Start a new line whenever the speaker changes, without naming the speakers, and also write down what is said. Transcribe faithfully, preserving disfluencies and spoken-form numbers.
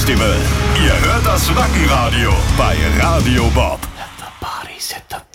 Festival. Ihr hört das Wackenradio bei Radio Bob.
Let the party set the